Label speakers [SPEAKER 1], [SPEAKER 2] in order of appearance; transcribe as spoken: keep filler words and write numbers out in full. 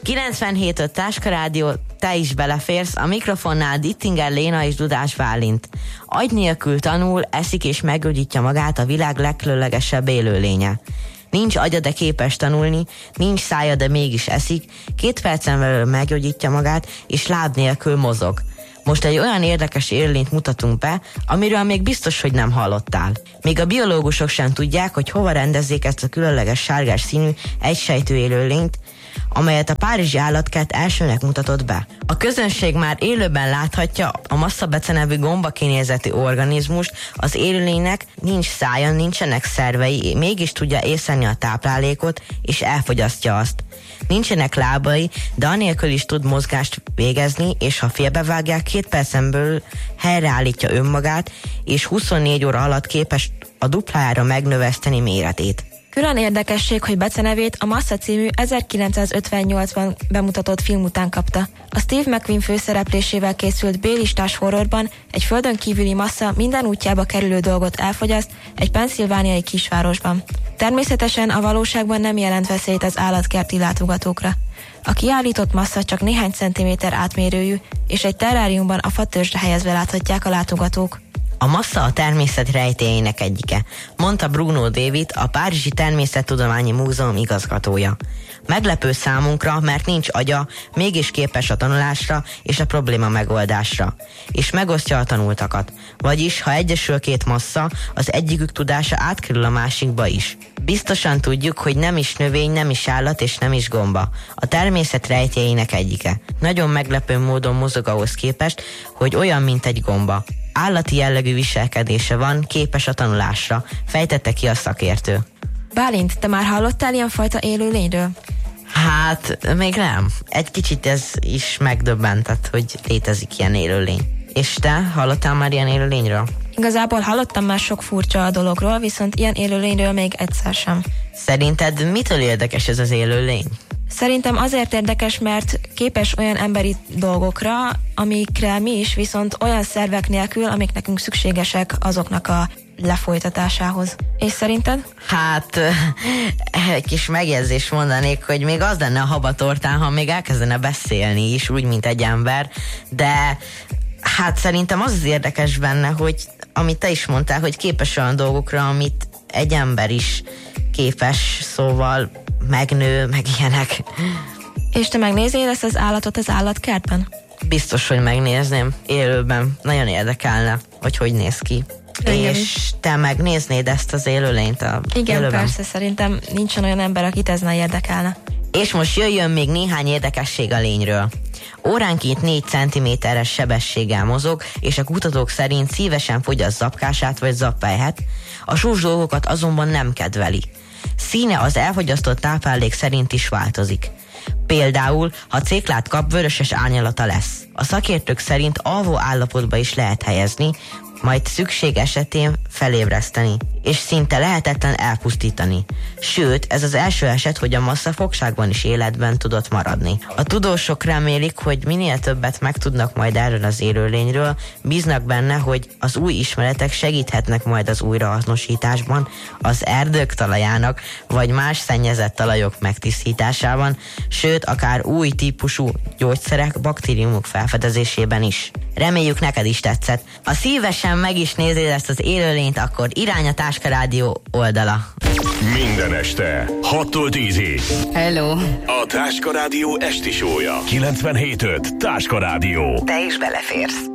[SPEAKER 1] kilencvenhét öt Táska Rádió, te is beleférsz, a mikrofonnál Dittinger Léna és Dudás Bálint. Agy nélkül tanul, eszik és meggyógyítja magát a világ legkülönlegesebb élőlénye. Nincs agya, de képes tanulni, nincs szája, de mégis eszik, két percen belül meggyógyítja magát, és láb nélkül mozog. Most egy olyan érdekes élőlényt mutatunk be, amiről még biztos, hogy nem hallottál. Még a biológusok sem tudják, hogy hova rendezzék ezt a különleges sárgás színű egysejtű élőlényt, amelyet a párizsi állatkert elsőnek mutatott be. A közönség már élőben láthatja a massabece nevű gombakinézetű organizmust, az élőlénynek nincs szája, nincsenek szervei, mégis tudja észlelni a táplálékot, és elfogyasztja azt. Nincsenek lábai, de anélkül is tud mozgást végezni, és ha félbevágják, két percen belül helyreállítja önmagát, és huszonnégy óra alatt képes a duplájára megnöveszteni méretét.
[SPEAKER 2] Külön érdekesség, hogy becenevét a Massa című ezerkilencszázötvennyolcban bemutatott film után kapta. A Steve McQueen főszereplésével készült B-listás horrorban egy földön kívüli massa minden útjába kerülő dolgot elfogyaszt egy pennsylvániai kisvárosban. Természetesen a valóságban nem jelent veszélyt az állatkerti látogatókra. A kiállított massza csak néhány centiméter átmérőjű, és egy terráriumban a fatörzsre helyezve láthatják a látogatók.
[SPEAKER 1] A massa a természet rejtélyének egyike, mondta Bruno David, a Párizsi Természettudományi Múzeum igazgatója. Meglepő számunkra, mert nincs agya, mégis képes a tanulásra és a probléma megoldásra, és megosztja a tanultakat. Vagyis, ha egyesül két massza, az egyikük tudása átkerül a másikba is. Biztosan tudjuk, hogy nem is növény, nem is állat és nem is gomba. A természet rejtélyének egyike. Nagyon meglepő módon mozog ahhoz képest, hogy olyan, mint egy gomba. Állati jellegű viselkedése van, képes a tanulásra, fejtette ki a szakértő.
[SPEAKER 2] Bálint, te már hallottál ilyen fajta élőlényről?
[SPEAKER 1] Hát, még nem. Egy kicsit ez is megdöbbentett, hogy létezik ilyen élőlény. És te hallottál már ilyen élőlényről?
[SPEAKER 2] Igazából hallottam már sok furcsa dologról, viszont ilyen élőlényről még egyszer sem.
[SPEAKER 1] Szerinted mitől érdekes ez az élőlény?
[SPEAKER 2] Szerintem azért érdekes, mert képes olyan emberi dolgokra, amikre mi is viszont olyan szervek nélkül, amik nekünk szükségesek azoknak a lefolytatásához. És szerinted?
[SPEAKER 1] Hát, egy kis megjegyzést mondanék, hogy még az lenne a habatortán, ha még elkezdene beszélni is, úgy, mint egy ember, de hát szerintem az az érdekes benne, hogy amit te is mondtál, hogy képes olyan dolgokra, amit egy ember is képes, szóval megnő, meg ilyenek.
[SPEAKER 2] És te megnézél ezt az állatot az állatkertben?
[SPEAKER 1] Biztos, hogy megnézném élőben. Nagyon érdekelne, hogy hogy néz ki.
[SPEAKER 2] Igen.
[SPEAKER 1] És te megnéznéd ezt az élőlényt a
[SPEAKER 2] Igen,
[SPEAKER 1] élőben?
[SPEAKER 2] Persze, szerintem nincsen olyan ember, akit ez ne érdekelne.
[SPEAKER 1] És most jöjjön még néhány érdekesség a lényről. Óránként négy centiméteres sebességgel mozog, és a kutatók szerint szívesen fogyaszt zapkását vagy zappelyhet, a sós dolgokat azonban nem kedveli. Színe az elfogyasztott táplálék szerint is változik. Például, ha céklát kap, vöröses árnyalata lesz. A szakértők szerint alvó állapotba is lehet helyezni, majd szükség esetén felébreszteni, és szinte lehetetlen elpusztítani. Sőt, ez az első eset, hogy a massza fogságban is életben tudott maradni. A tudósok remélik, hogy minél többet megtudnak majd erről az élőlényről, bíznak benne, hogy az új ismeretek segíthetnek majd az újrahasznosításban, az erdők talajának, vagy más szennyezett talajok megtisztításában, sőt, akár új típusú gyógyszerek, baktériumok felfedezésében is. Reméljük, neked is tetszett. Ha szívesen meg is nézed ezt az élőlényt, akkor irány a Táska Rádió oldala.
[SPEAKER 3] Minden este hattól tízig.
[SPEAKER 4] Hello.
[SPEAKER 3] A Táska Rádió esti show-ja. kilencvenhét öt Táska Rádió.
[SPEAKER 4] Te is beleférsz.